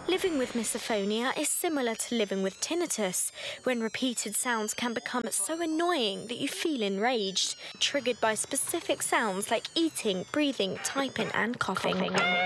Living with misophonia is similar to living with tinnitus, when repeated sounds can become so annoying that you feel enraged, triggered by specific sounds like eating, breathing, typing and coughing.